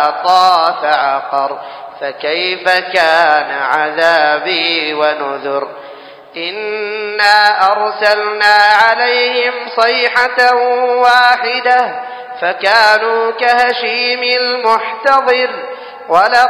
طاف فعقر فكيف كان عذابي ونذر إنا أرسلنا عليهم صيحة واحدة فكانوا كهشيم المحتضر ولقد